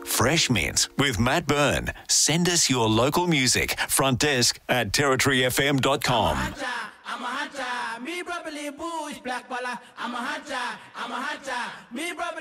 Fresh Mints with Matt Byrne. Send us your local music. Front desk at territoryfm.com. I'm a hot me probably bush black baller. I'm a hot me probably